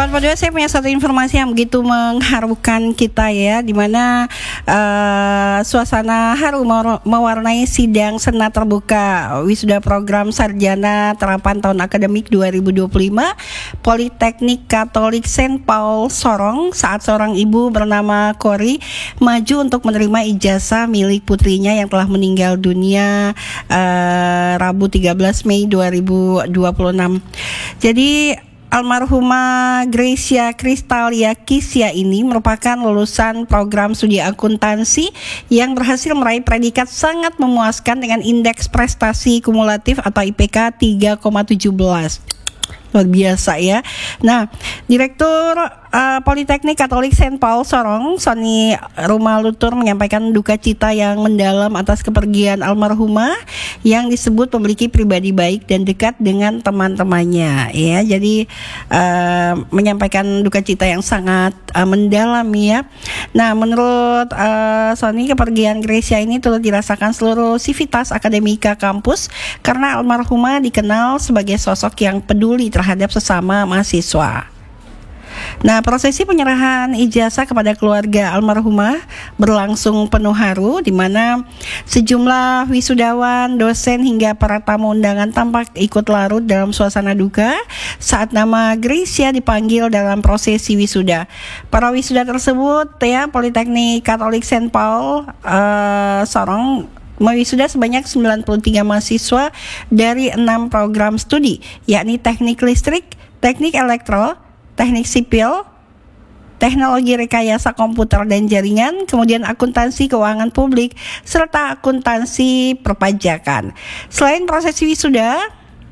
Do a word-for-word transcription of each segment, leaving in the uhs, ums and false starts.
Sobat Podua, saya punya satu informasi yang begitu mengharukan kita ya, di mana uh, suasana haru mewarnai sidang senat terbuka wisuda program sarjana terapan tahun akademik dua ribu dua puluh lima Politeknik Katolik Saint Paul Sorong saat seorang ibu bernama Kori maju untuk menerima ijazah milik putrinya yang telah meninggal dunia uh, Rabu tiga belas Mei dua ribu dua puluh enam. Jadi almarhumah Gracia Kristalia Kisya ini merupakan lulusan program studi akuntansi yang berhasil meraih predikat sangat memuaskan dengan indeks prestasi kumulatif atau I P K tiga koma satu tujuh. Luar biasa ya. Nah, Direktur uh, Politeknik Katolik Saint Paul Sorong, Sony Rumah Lutur, menyampaikan duka cita yang mendalam atas kepergian almarhumah yang disebut memiliki pribadi baik dan dekat dengan teman-temannya. Ya, jadi uh, menyampaikan duka cita yang sangat uh, mendalam ya. Nah, menurut uh, Sony, kepergian Gracia ini turut dirasakan seluruh sivitas akademika kampus karena almarhumah dikenal sebagai sosok yang peduli terhadap sesama mahasiswa. Nah, prosesi penyerahan ijazah kepada keluarga almarhumah berlangsung penuh haru, di mana sejumlah wisudawan, dosen hingga para tamu undangan tampak ikut larut dalam suasana duka saat nama Gracia dipanggil dalam prosesi wisuda. Para wisuda tersebut ya, Politeknik Katolik Saint Paul uh, Sorong mewisuda sebanyak sembilan puluh tiga mahasiswa dari enam program studi, yakni teknik listrik, teknik elektro, teknik sipil, teknologi rekayasa komputer dan jaringan, kemudian akuntansi keuangan publik, serta akuntansi perpajakan. Selain prosesi wisuda,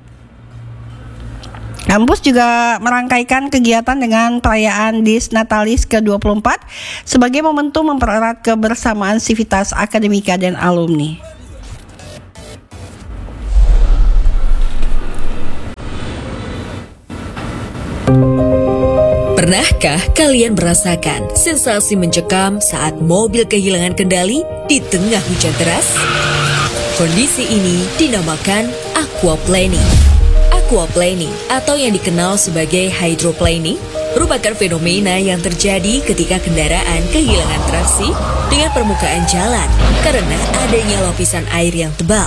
kampus juga merangkaikan kegiatan dengan perayaan Dis Natalis ke dua puluh empat sebagai momentum mempererat kebersamaan sivitas akademika dan alumni. Pernahkah kalian merasakan sensasi mencekam saat mobil kehilangan kendali di tengah hujan deras? Kondisi ini dinamakan aquaplaning. Aquaplaning atau yang dikenal sebagai hydroplaning merupakan fenomena yang terjadi ketika kendaraan kehilangan traksi dengan permukaan jalan karena adanya lapisan air yang tebal.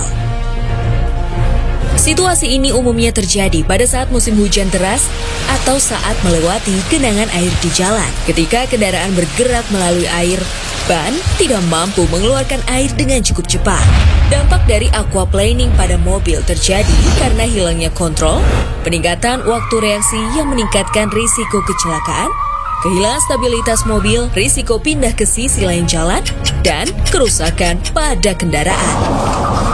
Situasi ini umumnya terjadi pada saat musim hujan deras atau saat melewati genangan air di jalan. Ketika kendaraan bergerak melalui air, ban tidak mampu mengeluarkan air dengan cukup cepat. Dampak dari aquaplaning pada mobil terjadi karena hilangnya kontrol, peningkatan waktu reaksi yang meningkatkan risiko kecelakaan, kehilangan stabilitas mobil, risiko pindah ke sisi lain jalan, dan kerusakan pada kendaraan.